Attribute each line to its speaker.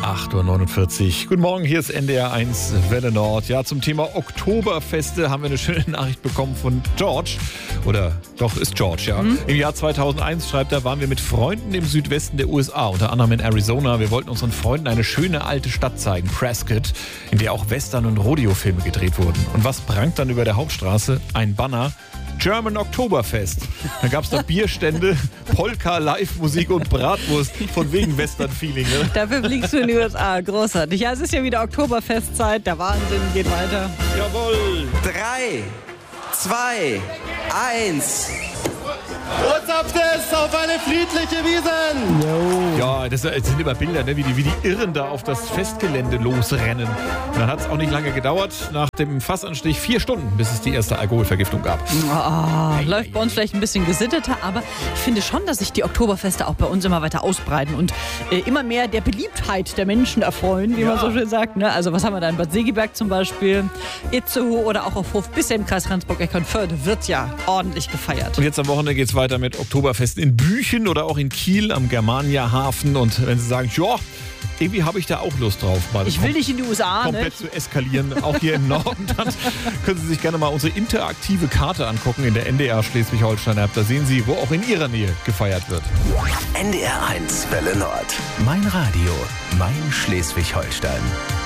Speaker 1: 8.49 Uhr. Guten Morgen, hier ist NDR 1 Welle Nord. Ja, zum Thema Oktoberfeste haben wir eine schöne Nachricht bekommen von George. Oder doch, ist George, ja. Im Jahr 2001, schreibt er, waren wir mit Freunden im Südwesten der USA, unter anderem in Arizona. Wir wollten unseren Freunden eine schöne alte Stadt zeigen, Prescott, in der auch Western- und Rodeo-Filme gedreht wurden. Und was prangt dann über der Hauptstraße? Ein Banner. German Oktoberfest. Da gab es da Bierstände, Polka, Live-Musik und Bratwurst von wegen Western-Feeling. Ne?
Speaker 2: Dafür fliegst du in die USA. Großartig. Ja, es ist ja wieder Oktoberfestzeit. Der Wahnsinn geht weiter.
Speaker 1: Jawohl!
Speaker 3: 3, 2, 1.
Speaker 4: Ortsabtest auf eine friedliche Wiesn.
Speaker 1: Ja, das sind immer Bilder, ne? wie die Irren da auf das Festgelände losrennen. Und dann hat es auch nicht lange gedauert. Nach dem Fassanstich 4 Stunden, bis es die erste Alkoholvergiftung gab.
Speaker 2: Läuft bei uns vielleicht ein bisschen gesitteter, aber ich finde schon, dass sich die Oktoberfeste auch bei uns immer weiter ausbreiten und immer mehr der Beliebtheit der Menschen erfreuen, wie man so schön sagt. Ne? Also was haben wir da in Bad Segeberg zum Beispiel, Itzehoe oder auch auf Hof Bisse im Kreis Rendsburg-Eckernförde wird ja ordentlich gefeiert.
Speaker 1: Und jetzt am Wochenende geht es weiter mit Oktoberfesten in Büchen oder auch in Kiel am Germania-Hafen. Und wenn Sie sagen, ja, irgendwie habe ich da auch Lust drauf, mal
Speaker 2: Ich will nicht in die USA,
Speaker 1: komplett zu eskalieren, auch hier im Norden, dann können Sie sich gerne mal unsere interaktive Karte angucken in der NDR Schleswig-Holstein-App. Da sehen Sie, wo auch in Ihrer Nähe gefeiert wird.
Speaker 3: NDR 1 Welle Nord. Mein Radio, mein Schleswig-Holstein.